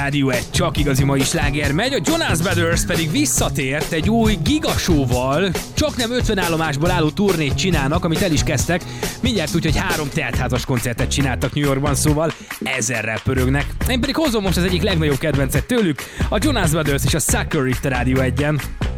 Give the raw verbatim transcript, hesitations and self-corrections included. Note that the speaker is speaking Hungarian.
Rádió egy, csak igazi mai sláger megy, a Jonas Brothers pedig visszatért egy új gigasóval, csak nem ötven állomásból álló turnét csinálnak, amit el is kezdtek, mindjárt úgy, hogy három teltházas koncertet csináltak New Yorkban, szóval ezerrel pörögnek. Én pedig hozom most az egyik legnagyobb kedvencet tőlük, a Jonas Brothers és a Sucker itt a Rádió egyen.